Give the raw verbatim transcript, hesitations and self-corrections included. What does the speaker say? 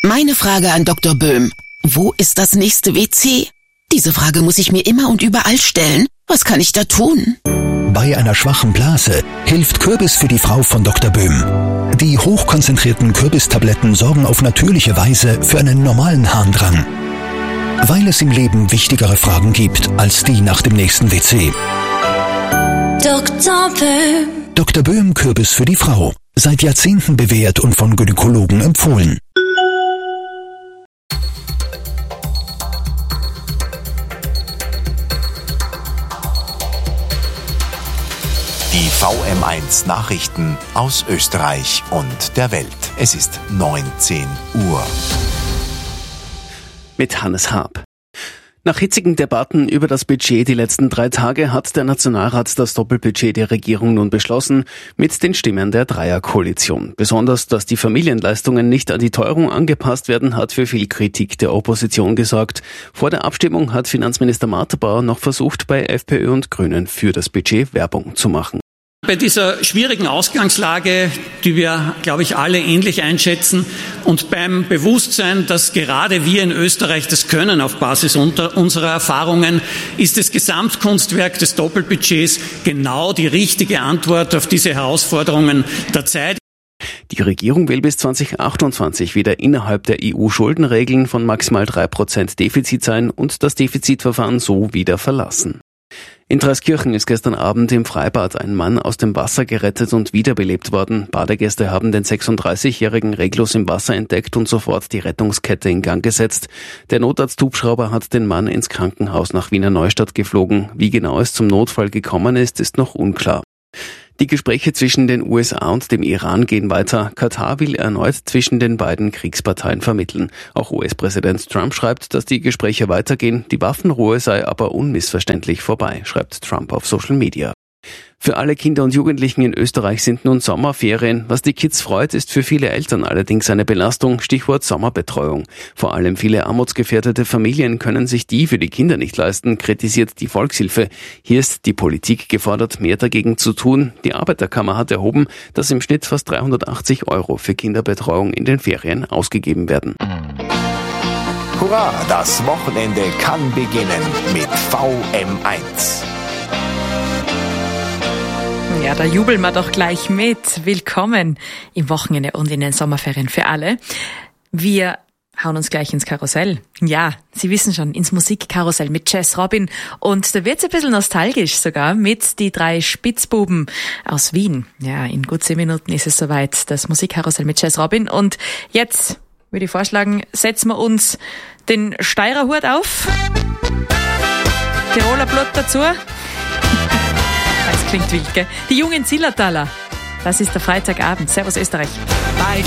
Meine Frage an Doktor Böhm. Wo ist das nächste W C? Diese Frage muss ich mir immer und überall stellen. Was kann ich da tun? Bei einer schwachen Blase hilft Kürbis für die Frau von Doktor Böhm. Die hochkonzentrierten Kürbistabletten sorgen auf natürliche Weise für einen normalen Harndrang. Weil es im Leben wichtigere Fragen gibt als die nach dem nächsten W C. Doktor Böhm. Doktor Böhm Kürbis für die Frau. Seit Jahrzehnten bewährt und von Gynäkologen empfohlen. Die V M eins Nachrichten aus Österreich und der Welt. Es ist neunzehn Uhr. Mit Hannes Haab. Nach hitzigen Debatten über das Budget die letzten drei Tage hat der Nationalrat das Doppelbudget der Regierung nun beschlossen, mit den Stimmen der Dreierkoalition. Besonders, dass die Familienleistungen nicht an die Teuerung angepasst werden, hat für viel Kritik der Opposition gesorgt. Vor der Abstimmung hat Finanzminister Marter-Bauer noch versucht, bei FPÖ und Grünen für das Budget Werbung zu machen. Bei dieser schwierigen Ausgangslage, die wir, glaube ich, alle ähnlich einschätzen, und beim Bewusstsein, dass gerade wir in Österreich das können auf Basis unserer Erfahrungen, ist das Gesamtkunstwerk des Doppelbudgets genau die richtige Antwort auf diese Herausforderungen der Zeit. Die Regierung will bis zwanzig achtundzwanzig wieder innerhalb der E U-Schuldenregeln von maximal drei Prozent Defizit sein und das Defizitverfahren so wieder verlassen. In Dreiskirchen ist gestern Abend im Freibad ein Mann aus dem Wasser gerettet und wiederbelebt worden. Badegäste haben den sechsunddreißigjährigen reglos im Wasser entdeckt und sofort die Rettungskette in Gang gesetzt. Der Notarzt-Hubschrauber hat den Mann ins Krankenhaus nach Wiener Neustadt geflogen. Wie genau es zum Notfall gekommen ist, ist noch unklar. Die Gespräche zwischen den U S A und dem Iran gehen weiter. Katar will erneut zwischen den beiden Kriegsparteien vermitteln. Auch U S-Präsident Trump schreibt, dass die Gespräche weitergehen. Die Waffenruhe sei aber unmissverständlich vorbei, schreibt Trump auf Social Media. Für alle Kinder und Jugendlichen in Österreich sind nun Sommerferien. Was die Kids freut, ist für viele Eltern allerdings eine Belastung. Stichwort Sommerbetreuung. Vor allem viele armutsgefährdete Familien können sich die für die Kinder nicht leisten, kritisiert die Volkshilfe. Hier ist die Politik gefordert, mehr dagegen zu tun. Die Arbeiterkammer hat erhoben, dass im Schnitt fast dreihundertachtzig Euro für Kinderbetreuung in den Ferien ausgegeben werden. Hurra, das Wochenende kann beginnen mit V M eins. Ja, da jubeln wir doch gleich mit. Willkommen im Wochenende und in den Sommerferien für alle. Wir hauen uns gleich ins Karussell. Ja, Sie wissen schon, ins Musikkarussell mit Jazz Robin. Und da wird's ein bisschen nostalgisch sogar mit die drei Spitzbuben aus Wien. Ja, in gut zehn Minuten ist es soweit, das Musikkarussell mit Jazz Robin. Und jetzt würde ich vorschlagen, setzen wir uns den Steirerhut auf, Tiroler Blut dazu. Das klingt wild, gell? Die jungen Zillertaler. Das ist der Freitagabend. Servus Österreich. Bei